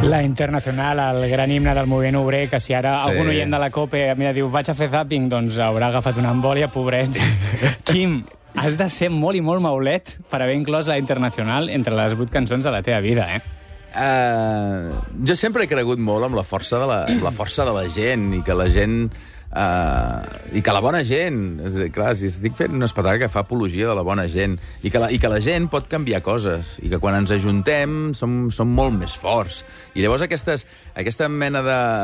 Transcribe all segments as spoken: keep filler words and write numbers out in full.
La Internacional, el gran himne del moviment obrer, que si ara Sí. algun oient de la COPE mira, diu, vaig a fer zapping, doncs haurà agafat una embòlia, pobret. Quim, has de ser molt i molt maulet per haver inclòs la Internacional entre les vuit cançons de la teva vida, eh? Uh, jo sempre he cregut molt amb la força de la, la força de la gent i que la gent... Uh, i que la bona gent, és a dir, clar, si estic fent un espectacle que fa apologia de la bona gent i que la, i que la gent pot canviar coses i que quan ens ajuntem som, som molt més forts. I llavors aquestes, aquesta mena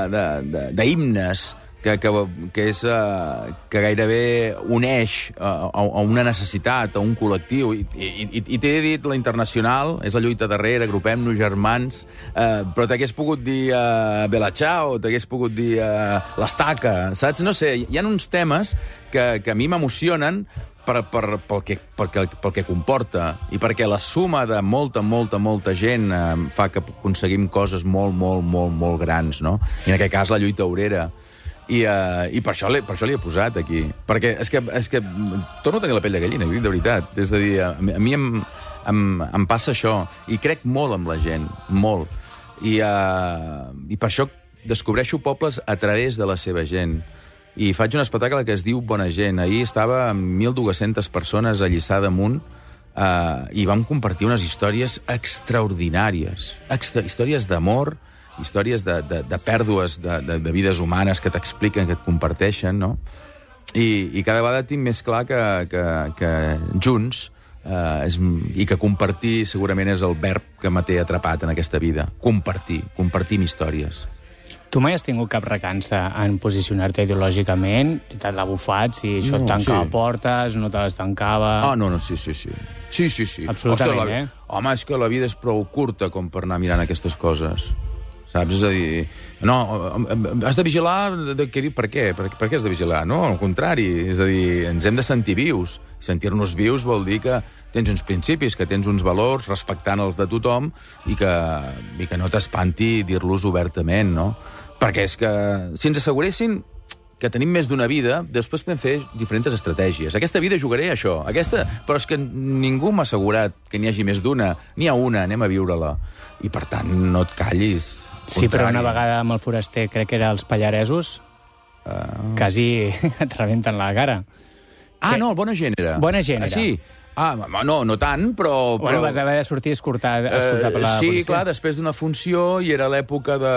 d'himnes que, que, que, és, uh, que gairebé uneix uh, a, a una necessitat, a un col·lectiu. I, i, i, i t'he dit la Internacional, és la lluita darrere, agrupem-nos germans, uh, però t'hagués pogut dir uh, Bella Ciao, t'hagués pogut dir uh, l'Estaca, saps? No sé, hi ha uns temes que, que a mi m'emocionen per, per, pel, que, pel, pel que comporta i perquè la suma de molta, molta, molta gent uh, fa que aconseguim coses molt, molt, molt, molt grans, no? I en aquest cas la lluita obrera. I, uh, i per, això per això l'hi he posat aquí. Perquè és que, és que torno a tenir la pell de gallina, de veritat. És a dir, a, a mi em, em, em passa això. I crec molt amb la gent, molt. I, uh, I per això descobreixo pobles a través de la seva gent. I faig un espectacle que es diu Bona Gent. Ahir estava amb mil dues-centes persones a Lliçà d'Amunt uh, i vam compartir unes històries extraordinàries. Extra, històries d'amor, històries de, de, de pèrdues de, de, de vides humanes que t'expliquen, que et comparteixen, no? I, i cada vegada tinc més clar que, que, que junts eh, és, i que compartir segurament és el verb que me té atrapat en aquesta vida. Compartir, compartim històries. Tu mai has tingut cap recança en posicionar-te ideològicament? T'has la bufat, si això No, et tancava sí. portes, no te les tancava... Ah, no, no, sí, sí, sí. Sí, sí, sí. Absolutament, Ostres, la... eh? Home, és que la vida és prou curta com per anar mirant aquestes coses. Saps? És a dir, no, has de vigilar, de, què diu, per què? Per, per què has de vigilar? No, al contrari, és a dir, ens hem de sentir vius. Sentir-nos vius vol dir que tens uns principis, que tens uns valors, respectant els de tothom, i que, i que no t'espanti dir-los obertament, no? Perquè és que, si ens asseguressin que tenim més d'una vida, després podem fer diferents estratègies. Aquesta vida jugaré a això, aquesta... Però és que ningú m'ha assegurat que n'hi hagi més d'una. N'hi ha una, anem a viure-la. I, per tant, no et callis. Sí, però una vegada amb el foraster, crec que era els pallaresos, uh... quasi et rebenten la cara. Ah, que... no, Bona Gent era. Bona Gent era. Ah, sí? Ah, no, no tant, però... Bueno, però... vas haver de sortir a escoltar, a escoltar per la sí, policia. clar, després d'una funció, i era l'època de...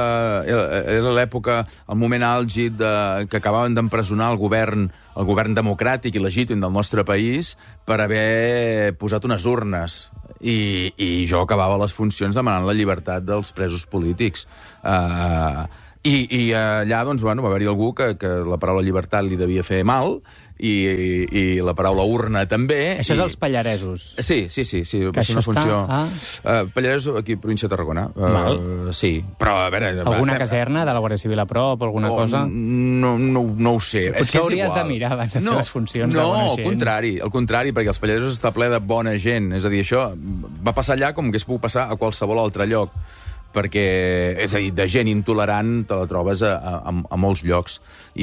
Era l'època, el moment àlgid de, que acabaven d'empresonar el govern, el govern democràtic i legítim del nostre país per haver posat unes urnes. I, i jo acabava les funcions demanant la llibertat dels presos polítics. Uh, i, I allà, doncs, bueno, va haver-hi algú que, que la paraula llibertat li devia fer mal, i, i, i la paraula urna també. Això i... és els pallaresos. Sí, sí, sí, sí, Que va ser una això funció... està a- Uh, Pallaresos, aquí, província de Tarragona. Val. Uh, sí, però a veure... Alguna fem- caserna de la Guàrdia Civil a prop, alguna Oh, cosa? No, no, no ho sé. És Potser que és hauries igual. de mirar abans de fer no, les funcions de no, Bona al Gent. contrari, al contrari, perquè els Pallaresos està ple de bona gent. És a dir, això va passar allà com hagués pogut passar a qualsevol altre lloc, perquè, és a dir, de gent intolerant te la trobes a, a, a molts llocs.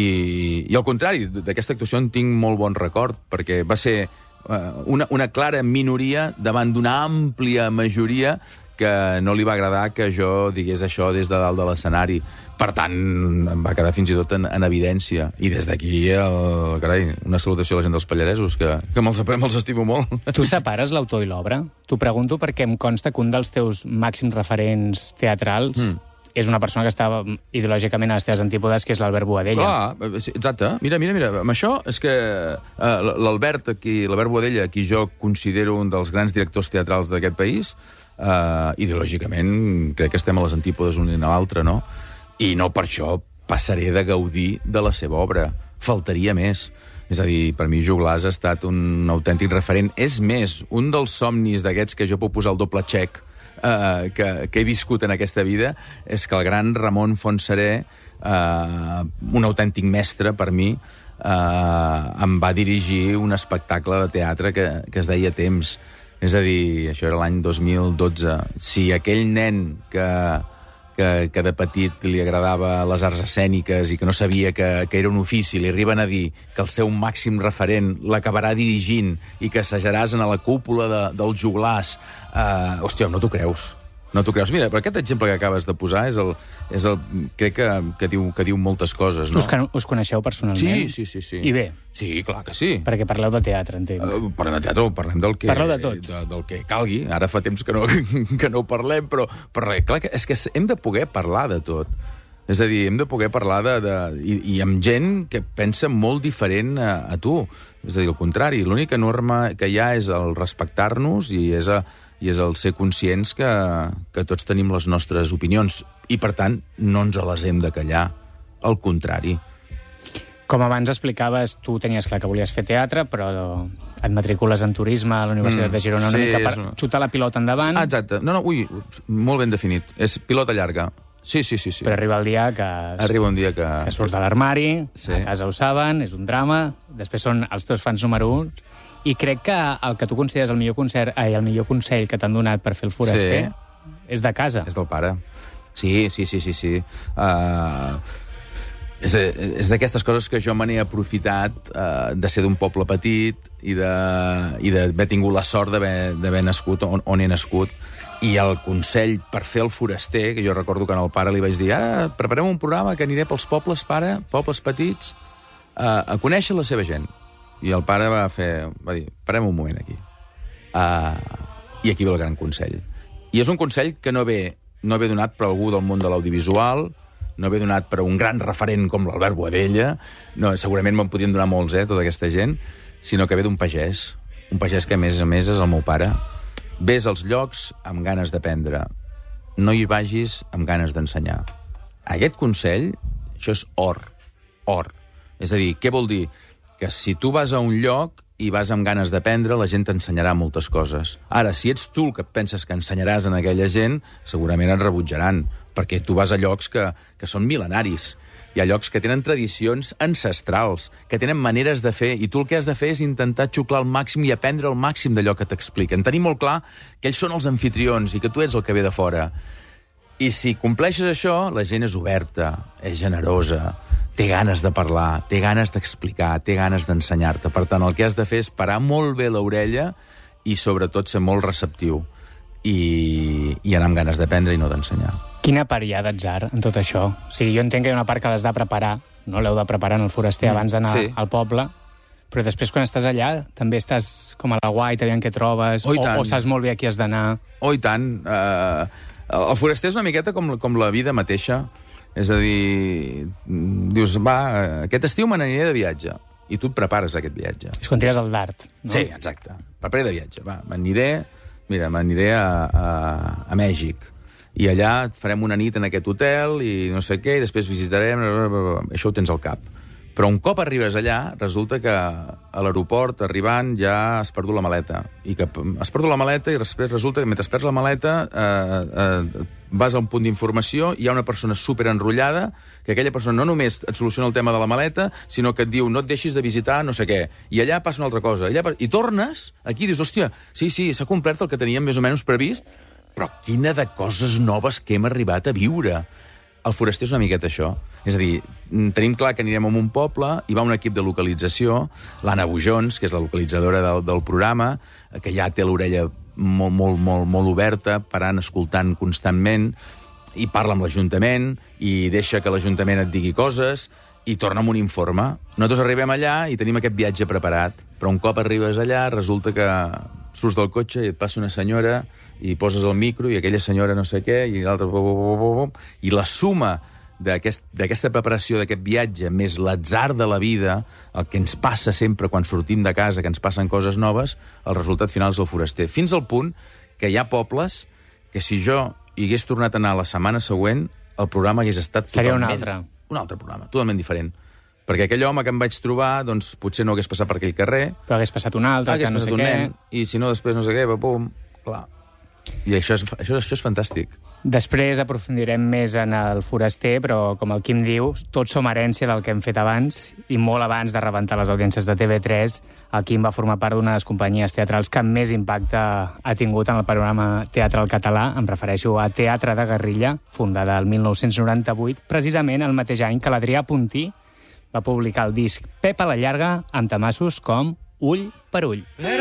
I, i al contrari, d'aquesta actuació en tinc molt bon record, perquè va ser uh, una, una clara minoria davant d'una àmplia majoria que no li va agradar que jo digués això des de dalt de l'escenari. Per tant, em va quedar fins i tot en, en evidència. I des d'aquí, el, carai, una salutació a la gent dels Pallaresos, que, que me'ls me estimo molt. Tu separes l'autor i l'obra? T'ho pregunto perquè em consta que un dels teus màxims referents teatrals mm. és una persona que estava ideològicament a les teves antípodes, que és l'Albert Boadella. Clar, sí, exacte. Mira, mira, mira, amb això és que uh, l'Albert, aquí, l'Albert Boadella, qui jo considero un dels grans directors teatrals d'aquest país, uh, ideològicament crec que estem a les antípodes un a l'altre, no? I no per això passaré de gaudir de la seva obra. Faltaria més. És a dir, per mi Joglars ha estat un autèntic referent. És més, un dels somnis d'aquests que jo puc posar el doble xec uh, que, que he viscut en aquesta vida és que el gran Ramon Fontserè, uh, un autèntic mestre per mi, uh, em va dirigir un espectacle de teatre que, que es deia Temps. És a dir, això era l'any dos mil dotze. Si aquell nen que... Que, que de petit li agradava les arts escèniques i que no sabia que, que era un ofici, li arriben a dir que el seu màxim referent l'acabarà dirigint i que assajaràs a la cúpula de, dels Joglars. Uh, hòstia, no t'ho creus. No t'ho creus. Mira, però aquest exemple que acabes de posar és el, és el crec que, que, diu, que diu moltes coses, no? Us, us coneixeu personalment? Sí, sí, sí, sí. I bé? Sí, clar que sí. Perquè parleu de teatre, entenc. Uh, parlem de teatre, parlem del que... Parleu de tot. De, del que calgui. Ara fa temps que no, que no ho parlem, però, però res, clar, és que hem de poder parlar de tot. És a dir, hem de poder parlar de... de i, I amb gent que pensa molt diferent a, a tu. És a dir, al contrari, l'única norma que hi ha és el respectar-nos i és a, i és el ser conscients que, que tots tenim les nostres opinions i, per tant, no ens les hem de callar. Al contrari. Com abans explicaves, tu tenies clar que volies fer teatre, però et matricules en turisme a la Universitat mm, de Girona una sí, mica per és... xutar la pilota endavant. Ah, exacte. No, no, ui, molt ben definit. És pilota llarga. Sí, sí, sí, sí. Però arriba el dia que... Arriba un dia que... Que surts de l'armari, sí. A casa ho saben, és un drama, després són els teus fans número un, i crec que el que tu consideres el millor concert, ai, el millor consell que t'han donat per fer el foraster sí. És de casa. És del pare. Sí, sí, sí, sí, sí. Uh, és és d'aquestes coses que jo me n'he aprofitat uh, de ser d'un poble petit i d'haver tingut la sort d'haver nascut on, on he nascut. I el consell per fer el foraster, que jo recordo que al pare li vaig dir ah, preparem un programa que aniré pels pobles, pare, pobles petits, uh, a conèixer la seva gent. I el pare va fer, va dir, parem un moment aquí. Uh, I aquí ve el gran consell. I és un consell que no ve, no ve donat per algú del món de l'audiovisual, no ve donat per un gran referent com l'Albert Boadella, no, segurament me'n podien donar molts, eh, tota aquesta gent, sinó que ve d'un pagès. Un pagès que, a més a més, és el meu pare. Ves als llocs amb ganes d'aprendre. No hi vagis amb ganes d'ensenyar. Aquest consell, això és or. Or. És a dir, què vol dir? Que si tu vas a un lloc i vas amb ganes d'aprendre, la gent t'ensenyarà moltes coses. Ara, si ets tu el que penses que ensenyaràs a aquella gent, segurament et rebutjaran, perquè tu vas a llocs que, que són mil·lenaris. Hi ha llocs que tenen tradicions ancestrals, que tenen maneres de fer, i tu el que has de fer és intentar xuclar al màxim i aprendre el màxim d'allò que t'expliquen. Tenir molt clar que ells són els anfitrions i que tu ets el que ve de fora. I si compleixes això, la gent és oberta, és generosa, té ganes de parlar, té ganes d'explicar, té ganes d'ensenyar-te. Per tant, el que has de fer és parar molt bé l'orella i, sobretot, ser molt receptiu i, i anar amb ganes d'aprendre i no d'ensenyar. Quina part hi ha d'atzar en tot això? O sigui, jo entenc que hi ha una part que l'has de preparar, no? L'heu de preparar en el foraster mm, abans d'anar sí. al poble, però després, quan estàs allà, també estàs com a la guaita, veient què trobes, oh, o, o saps molt bé a qui has d'anar. Oh, i tant. Uh, el foraster és una miqueta com, com la vida mateixa. És a dir, dius, va, aquest estiu me n'aniré de viatge. I tu et prepares aquest viatge. És quan tires el dard, no? Sí, exacte. Preparé de viatge. Va, m'aniré, mira, m'aniré a, a, a Mèxic. I allà farem una nit en aquest hotel i no sé què, i després visitarem... Això ho tens al cap. Però un cop arribes allà, resulta que a l'aeroport, arribant, ja has perdut la maleta. I que has perdut la maleta i després resulta que mentre perds la maleta eh, eh, vas a un punt d'informació i hi ha una persona superenrotllada que aquella persona no només et soluciona el tema de la maleta, sinó que et diu no et deixis de visitar no sé què. I allà passa una altra cosa. Allà, I tornes, aquí dius, hòstia, sí, sí, s'ha complert el que teníem més o menys previst, però quina de coses noves que hem arribat a viure. El foraster és una miqueta això. És a dir, tenim clar que anirem a un poble, hi va un equip de localització, l'Anna Bujons, que és la localitzadora del, del programa, que ja té l'orella molt, molt, molt, molt oberta, parant, escoltant constantment, i parla amb l'Ajuntament, i deixa que l'Ajuntament et digui coses, i torna amb un informe. Nosaltres arribem allà i tenim aquest viatge preparat, però un cop arribes allà resulta que surts del cotxe i et passa una senyora i poses el micro i aquella senyora no sé què i l'altra... I la suma d'aquesta aquest, preparació d'aquest viatge més l'atzar de la vida, el que ens passa sempre quan sortim de casa, que ens passen coses noves, el resultat final és el foraster. Fins al punt que hi ha pobles que si jo hi hagués tornat a anar la setmana següent, el programa hagués estat Seria totalment... un altre. Un altre programa, totalment diferent. Perquè aquell home que em vaig trobar, doncs, potser no hagués passat per aquell carrer. Però hagués passat un altre, que no sé què. Nen, I si no, després no sé què, va, pum, clar. I això és, això, això és fantàstic. Després aprofundirem més en el foraster, però, com el Quim diu, tots som herència del que hem fet abans, i molt abans de rebentar les audiències de T V tres, el Quim va formar part d'una de les companyies teatrals que més impacte ha tingut en el panorama teatral català. Em refereixo a Teatre de Guerrilla, fundada el mil nou-cents noranta-vuit, precisament el mateix any que l'Adrià Puntí va publicar el disc Pep a la llarga, amb temassos com Ull per ull.